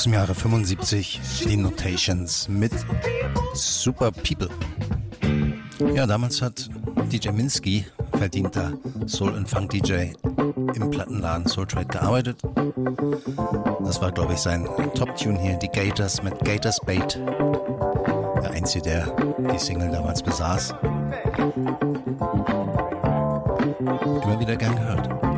Aus dem Jahre 75, die Notations mit Super People. Ja, damals hat DJ Minsky, verdienter Soul- und Funk-DJ, im Plattenladen Soultrade gearbeitet. Das war, glaube ich, sein Top-Tune hier, die Gators mit Gators Bait. Der Einzige, der die Single damals besaß. Immer wieder gern gehört.